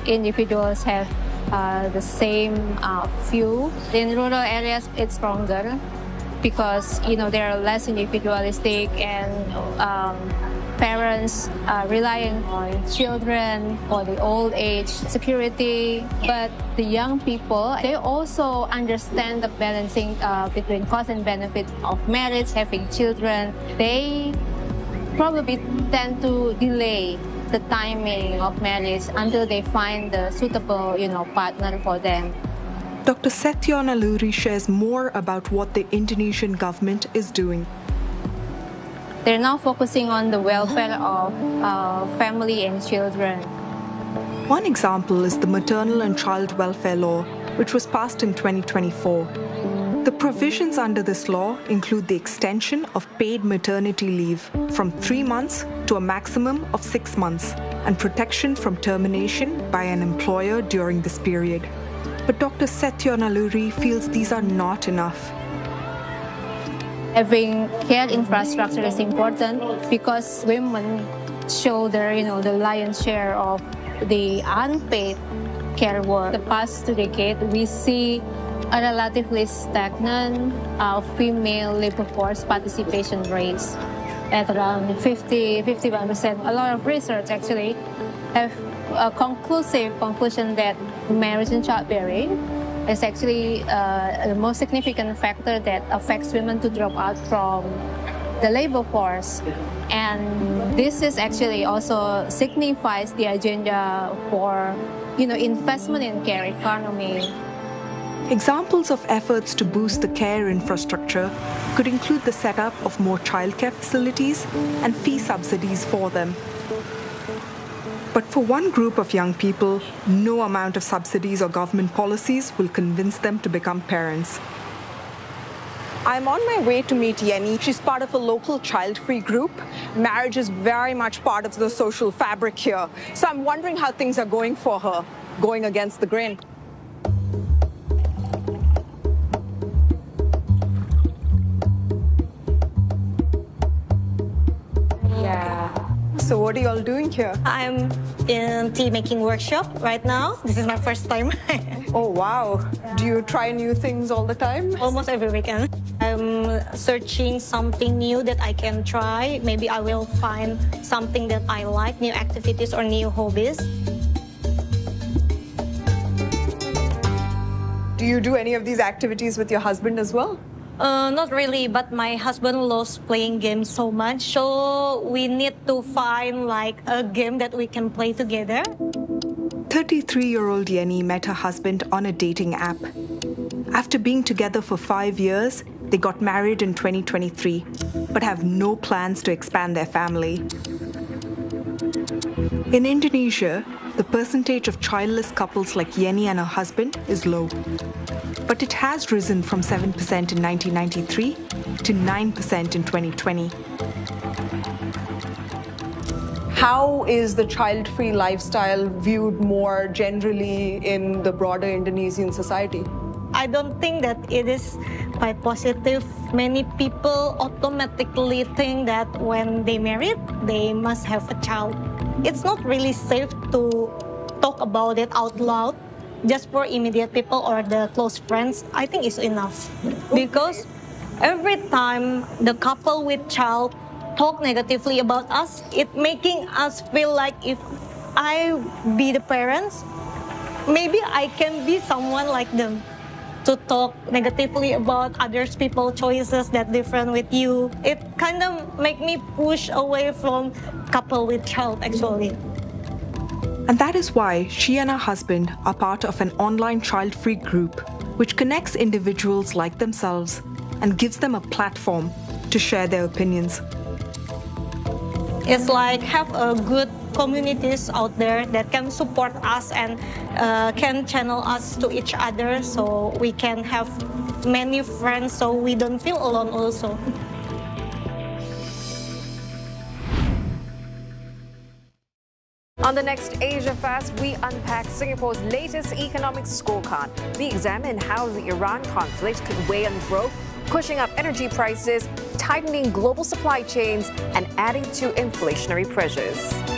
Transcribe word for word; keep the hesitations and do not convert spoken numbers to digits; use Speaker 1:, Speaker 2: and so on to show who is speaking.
Speaker 1: individuals have uh, the same uh, view. In rural areas, it's stronger because, you know, they're less individualistic and um, parents are relying on children for the old age security. But the young people, they also understand the balancing uh, between cost and benefit of marriage, having children. They probably tend to delay the timing of marriage until they find the suitable, you know, partner for them.
Speaker 2: Doctor Setio Naluri shares more about what the Indonesian government is doing.
Speaker 1: They're now focusing on the welfare of uh, family and children.
Speaker 2: One example is the Maternal and Child Welfare Law, which was passed in twenty twenty-four. The provisions under this law include the extension of paid maternity leave from three months to a maximum of six months and protection from termination by an employer during this period. But Doctor Setio Naluri feels these are not enough.
Speaker 1: Having care infrastructure is important because women show their, you know, the lion's share of the unpaid care work. The past two decades, we see a relatively stagnant uh, female labor force participation rates at around fifty, fifty-one percent. A lot of research actually have a conclusive conclusion that marriage and childbearing is actually uh, the most significant factor that affects women to drop out from the labor force. And this is actually also signifies the agenda for, you know, investment in care economy.
Speaker 2: Examples of efforts to boost the care infrastructure could include the setup of more childcare facilities and fee subsidies for them. But for one group of young people, no amount of subsidies or government policies will convince them to become parents.
Speaker 3: I'm on my way to meet Yeni. She's part of a local child-free group. Marriage is very much part of the social fabric here. So I'm wondering how things are going for her, going against the grain.
Speaker 4: Yeah.
Speaker 3: So what are you all doing here?
Speaker 4: I'm in tea making workshop right now. This is my first time.
Speaker 3: Oh, wow. Do you try new things all the time?
Speaker 4: Almost every weekend. I'm searching something new that I can try. Maybe I will find something that I like, new activities or new hobbies.
Speaker 3: Do you do any of these activities with your husband as well?
Speaker 4: Uh, not really, but my husband loves playing games so much, so we need to find like a game that we can play together.
Speaker 2: thirty-three-year-old Yeni met her husband on a dating app. After being together for five years, they got married in twenty twenty-three, but have no plans to expand their family. In Indonesia, the percentage of childless couples like Yeni and her husband is low. But it has risen from seven percent in nineteen ninety-three to nine percent in twenty twenty.
Speaker 3: How is the child-free lifestyle viewed more generally in the broader Indonesian society?
Speaker 4: I don't think that it is quite positive. Many people automatically think that when they marry, they must have a child. It's not really safe to talk about it out loud. Just for immediate people or the close friends, I think it's enough. Because every time the couple with child talk negatively about us, it making us feel like if I be the parents, maybe I can be someone like them. To talk negatively about others people's choices that different with you, it kind of make me push away from couple with child actually.
Speaker 2: And that is why she and her husband are part of an online child-free group which connects individuals like themselves and gives them a platform to share their opinions.
Speaker 4: It's like have a good communities out there that can support us and uh, can channel us to each other so we can have many friends so we don't feel alone also.
Speaker 5: On the next Asia Fast, we unpack Singapore's latest economic scorecard. We examine how the Iran conflict could weigh on growth, pushing up energy prices, tightening global supply chains, and adding to inflationary pressures.